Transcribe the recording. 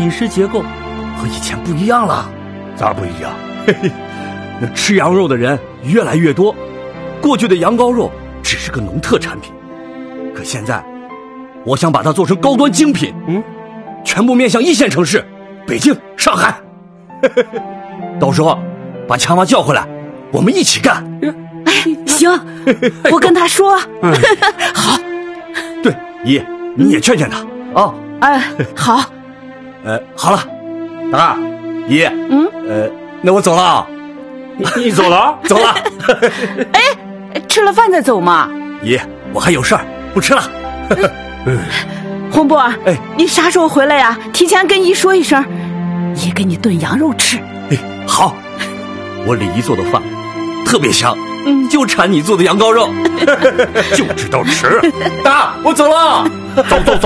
饮食结构和以前不一样了。 咋不一样？ 嘿嘿，那吃羊肉的人越来越多，过去的羊羔肉只是个农特产品，可现在我想把它做成高端精品，全部面向一线城市，北京、上海。到时候把强娃叫回来，我们一起干。 行，我跟他说。好。 对，姨，你也劝劝他啊。 好。 好了，大姨，那我走了啊。 你走了？ 走了。 吃了饭再走嘛。 姨，我还有事儿，不吃了。 洪波，你啥时候回来呀？提前跟姨说一声，姨给你炖羊肉吃。 好，我李姨做的饭特别香，就馋你做的羊羔肉。 就知道吃。 大，我走了。 走。